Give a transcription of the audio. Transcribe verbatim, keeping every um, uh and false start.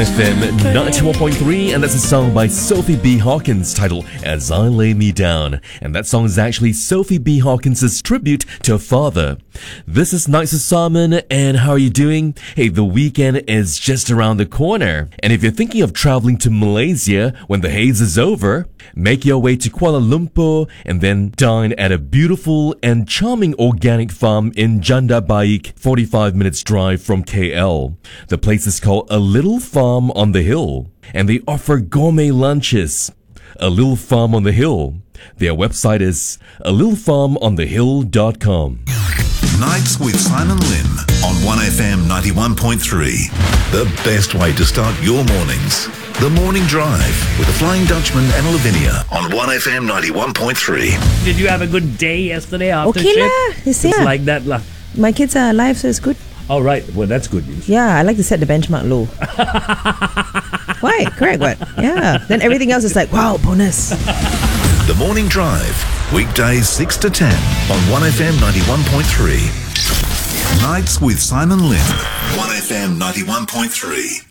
F M ninety-one point three, and that's a song by Sophie B. Hawkins titled As I Lay Me Down. And that song is actually Sophie B. Hawkins' tribute to her father. This is Nights with Simon, and how are you doing? Hey, the weekend is just around the corner. And if you're thinking of traveling to Malaysia when the haze is over, make your way to Kuala Lumpur and then dine at a beautiful and charming organic farm in Janda Baik, forty-five minutes drive from K L. The place is called A Little Farm on the Hill, and they offer gourmet lunches. A Little Farm on the Hill. Their website is a little farm on the hill dot com. Nights with Simon Lim on one F M ninety-one point three. The best way to start your mornings. The Morning Drive with the Flying Dutchman and Lavinia on one F M ninety-one point three. Did you have a good day yesterday after Okay shift? lah, it's It's yeah. like that lah. My kids are alive, so it's good. All right, well that's good news. Yeah, I like to set the benchmark low. Why? Correct, what? Yeah. Then everything else is like, wow, bonus. The Morning Drive, weekdays six to ten on one F M ninety-one point three. Nights with Simon Lim, one F M ninety-one point three.